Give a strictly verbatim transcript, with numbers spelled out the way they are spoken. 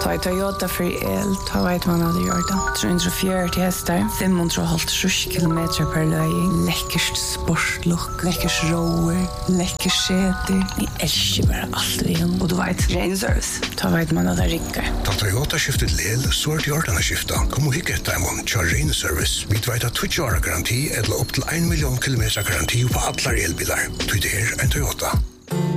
Ta Toyota för el, ta vet man hade gjort det. trehundrafjøruti hästar, femhundrahalvtrýss kilometer per löj. Läckert sportlook, läckert rower, läckert säte. Jag älskar bara allt vi har. Och du vet, Rain Service. Ta vet man hade rickar. Ta Toyota skiftet lel, så är det gjort den skifta. Kom och hicka ett diamond, tja Rain Service. Vi vet att tjugo år garanti eller upp till en miljon kilometer garanti på alla elbilar. Det är en Toyota.